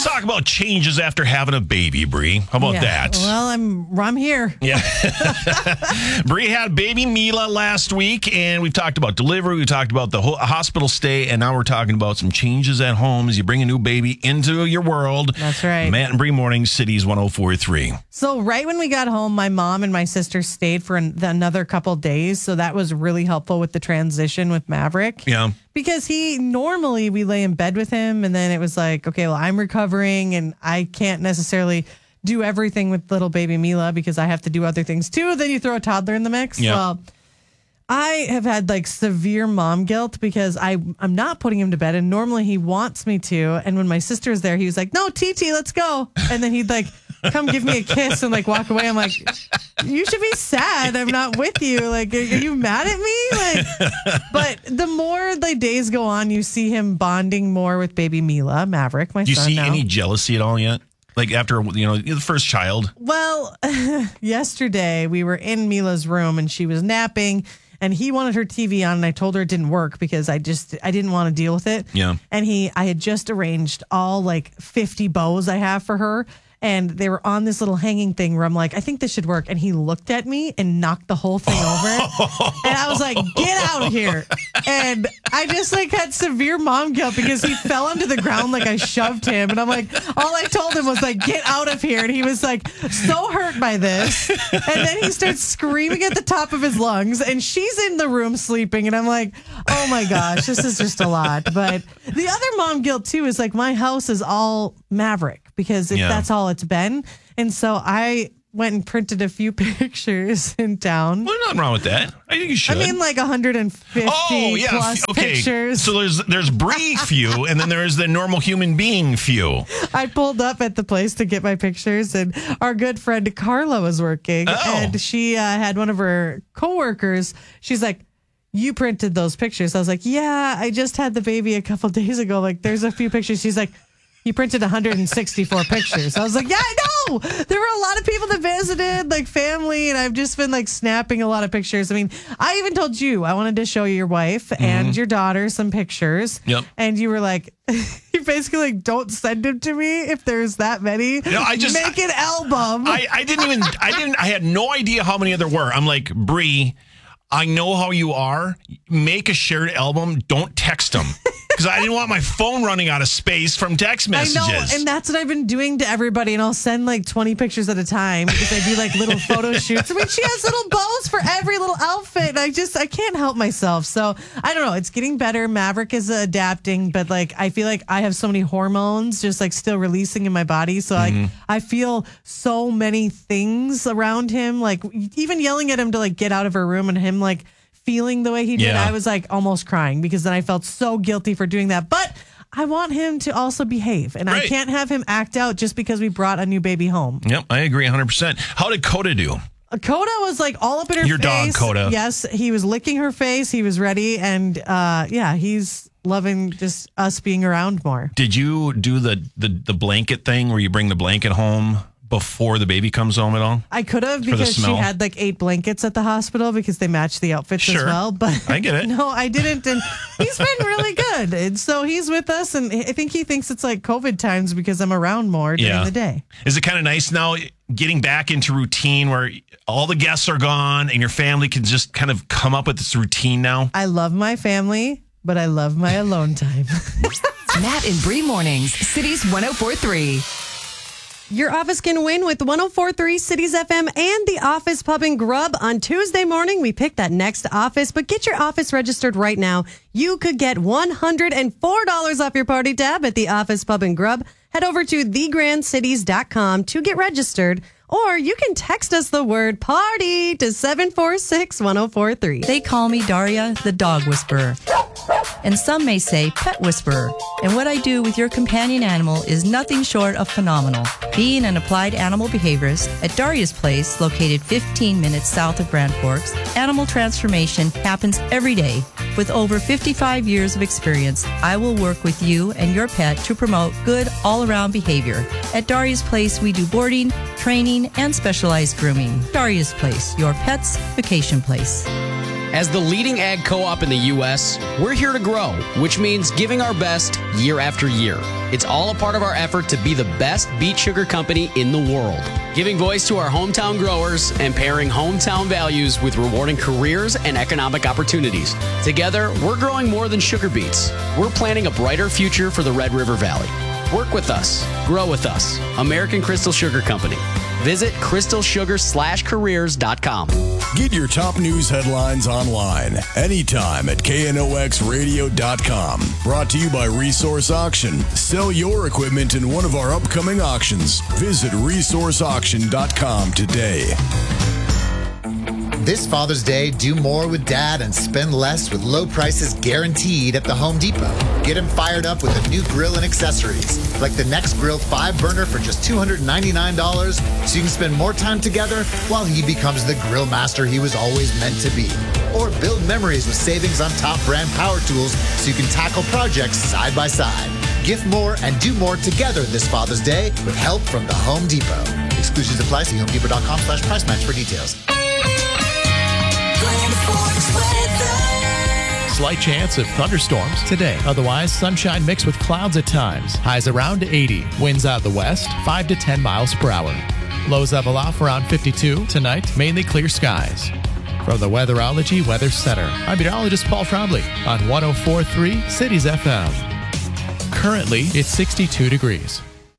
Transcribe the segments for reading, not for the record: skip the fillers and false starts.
talk about changes after having a baby, Bree. How about that? Well, I'm here. Yeah. Bree had baby Mila last week, and we've talked about delivery. We talked about the hospital stay, and now we're talking about some changes at home as you bring a new baby into your world. That's right. Matt and Bree Mornings, Cities 104.3. So right when we got home, my mom and my sister stayed for another couple days. So that was really helpful with the transition with Maverick. Yeah. Because normally we lay in bed with him, and then it was like, okay, well, I'm recovering and I can't necessarily do everything with little baby Mila because I have to do other things too. Then you throw a toddler in the mix. Yeah. Well, I have had like severe mom guilt because I'm not putting him to bed, and normally he wants me to. And when my sister's there, he was like, "No, TT, let's go." And then he'd like come give me a kiss and like walk away. I'm like, you should be sad. I'm not with you. Like, are you mad at me? Like, but the more the days go on, you see him bonding more with baby Mila, Maverick, my son. Do you see now. any jealousy at all yet? Like after, the first child? Well, yesterday we were in Mila's room and she was napping. And he wanted her TV on, and I told her it didn't work because I didn't want to deal with it. Yeah. And I had just arranged all like 50 bows I have for her. And they were on this little hanging thing where I'm like, I think this should work. And he looked at me and knocked the whole thing over. And I was like, get out of here. And I just like had severe mom guilt because he fell onto the ground like I shoved him. And I'm like, all I told him was like, get out of here. And he was like so hurt by this. And then he starts screaming at the top of his lungs. And she's in the room sleeping. And I'm like, oh my gosh, this is just a lot. But the other mom guilt too is like my house is all Maverick because that's all it's been. And so I went and printed a few pictures in town. Well, nothing wrong with that. I think you should. I mean, like 150 plus pictures. So there's Bree few, and then there's the normal human being few. I pulled up at the place to get my pictures, and our good friend Carla was working, and she had one of her coworkers. She's like, you printed those pictures. I was like, yeah, I just had the baby a couple days ago. Like, there's a few pictures. She's like, you printed 164 pictures. I was like, yeah, I know. There were a lot of people that visited, like family, and I've just been like snapping a lot of pictures. I mean, I even told you I wanted to show your wife and your daughter some pictures. Yep. And you were like, you basically like, don't send them to me if there's that many. No, I just make an album. I had no idea how many there were. I'm like, Bree, I know how you are. Make a shared album. Don't text them. Because I didn't want my phone running out of space from text messages. I know, and that's what I've been doing to everybody. And I'll send like 20 pictures at a time because I do like little photo shoots. I mean, she has little bows for every little outfit. I can't help myself. So I don't know. It's getting better. Maverick is adapting, but like I feel like I have so many hormones just like still releasing in my body. So like I feel so many things around him. Like even yelling at him to like get out of her room and him like feeling the way he did, I was like almost crying because then I felt so guilty for doing that. But I want him to also behave, and I can't have him act out just because we brought a new baby home. Yep, I agree 100%. How did Coda do? Coda was like all up in her face. Your dog, Coda. Yes, he was licking her face. He was ready, and he's loving just us being around more. Did you do the blanket thing where you bring the blanket home before the baby comes home at all? I could have because she had like 8 blankets at the hospital because they matched the outfits as well. But I get it. No, I didn't. And he's been really good. And so he's with us. And I think he thinks it's like COVID times because I'm around more during the day. Is it kind of nice now getting back into routine where all the guests are gone and your family can just kind of come up with this routine now? I love my family, but I love my alone time. Matt and Bree Mornings, Cities 104.3. Your office can win with 104.3 Cities FM and the Office Pub and Grub. On Tuesday morning, we pick that next office, but get your office registered right now. You could get $104 off your party tab at the Office Pub and Grub. Head over to thegrandcities.com to get registered, or you can text us the word party to 746-1043. They call me Daria, the dog whisperer. And some may say pet whisperer. And what I do with your companion animal is nothing short of phenomenal. Being an applied animal behaviorist at Daria's Place, located 15 minutes south of Grand Forks, animal transformation happens every day. With over 55 years of experience, I will work with you and your pet to promote good all-around behavior. At Daria's Place, we do boarding, training, and specialized grooming. Daria's Place, your pet's vacation place. As the leading ag co-op in the U.S., we're here to grow, which means giving our best year after year. It's all a part of our effort to be the best beet sugar company in the world, giving voice to our hometown growers and pairing hometown values with rewarding careers and economic opportunities. Together, we're growing more than sugar beets. We're planning a brighter future for the Red River Valley. Work with us. Grow with us. American Crystal Sugar Company. Visit crystalsugar/careers.com. Get your top news headlines online anytime at knoxradio.com. Brought to you by Resource Auction. Sell your equipment in one of our upcoming auctions. Visit resourceauction.com today. This Father's Day, do more with Dad and spend less with low prices guaranteed at the Home Depot. Get him fired up with a new grill and accessories, like the Next Grill 5-burner for just $299, so you can spend more time together while he becomes the grill master he was always meant to be. Or build memories with savings on top brand power tools so you can tackle projects side by side. Gift more and do more together this Father's Day with help from the Home Depot. Exclusions apply. See homedepot.com/price match for details. Slight chance of thunderstorms today. Otherwise, sunshine mixed with clouds at times. Highs around 80. Winds out of the west, 5 to 10 miles per hour. Lows level off around 52. Tonight, mainly clear skies. From the Weatherology Weather Center, I'm meteorologist Paul Trombley on 104.3 Cities FM. Currently, it's 62 degrees.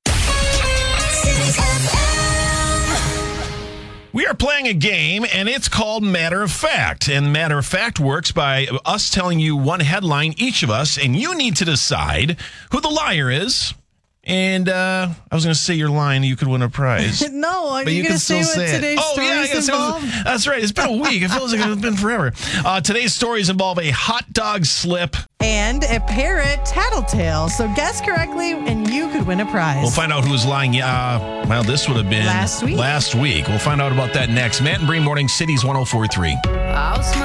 We are playing a game, and it's called Matter of Fact. And Matter of Fact works by us telling you one headline, each of us, and you need to decide who the liar is. And I was going to say your line, you could win a prize. No, are but you going to say what today's stories involve? That's right. It's been a week. It feels like it's been forever. Today's stories involve a hot dog slip. And a parrot tattletale. So guess correctly, and you could win a prize. We'll find out who was lying. Well, this would have been last week. We'll find out about that next. Matt and Bree Morning Cities 104.3.